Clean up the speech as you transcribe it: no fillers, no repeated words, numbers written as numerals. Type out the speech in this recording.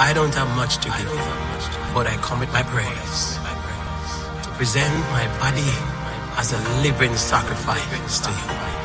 I don't have much to give you, but I come with my praise to present my body as a living sacrifice to you.